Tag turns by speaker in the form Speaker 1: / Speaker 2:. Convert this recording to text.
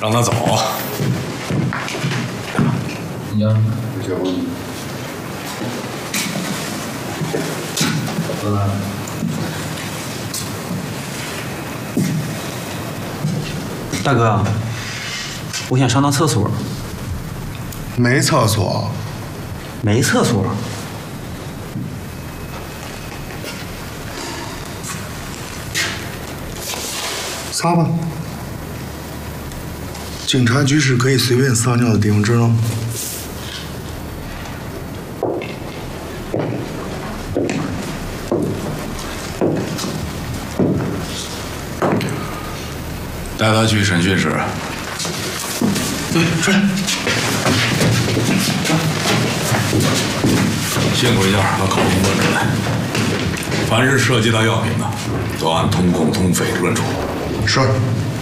Speaker 1: 让他走。
Speaker 2: 呀，
Speaker 3: 大哥，我想上趟厕所。
Speaker 4: 没厕所。
Speaker 3: 没厕所。
Speaker 4: 撒吧。警察局是可以随便撒尿的地方，知道吗？
Speaker 1: 带他去审讯室。
Speaker 4: 对，是。
Speaker 1: 信轨件和口供本之类，凡是涉及到药品的，都按通共通费论处。
Speaker 4: 是。